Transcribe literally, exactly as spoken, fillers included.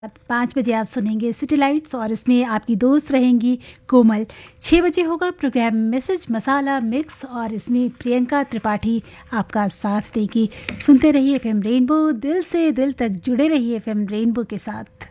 पाँच बजे आप सुनेंगे सिटी लाइट्स और इसमें आपकी दोस्त रहेंगी कोमल। छः बजे होगा प्रोग्राम मैसेज मसाला मिक्स और इसमें प्रियंका त्रिपाठी आपका साथ देगी। सुनते रहिए एफएम रेनबो, दिल से दिल तक जुड़े रहिए एफएम रेनबो के साथ।